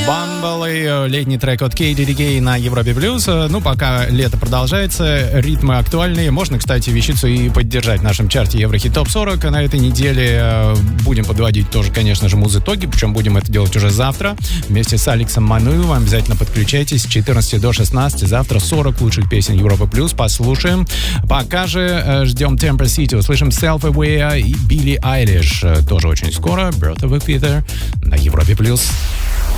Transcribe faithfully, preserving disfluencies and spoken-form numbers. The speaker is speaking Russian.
Bumble, летний трек от кей ди ди кей на Европе Плюс. Ну, пока лето продолжается, ритмы актуальные. Можно, кстати, вещицу и поддержать в нашем чарте Еврохит Топ сорок. На этой неделе будем подводить тоже, конечно же, муз-итоги, причем будем это делать уже завтра. Вместе с Алексом Мануевым обязательно подключайтесь с четырнадцати до шестнадцати. Завтра сорок лучших песен Европы Плюс послушаем. Пока же ждем Temper City. Услышим Self-Aware и Билли Айлиш. Тоже очень скоро. Birth of a Feather на Европе Плюс.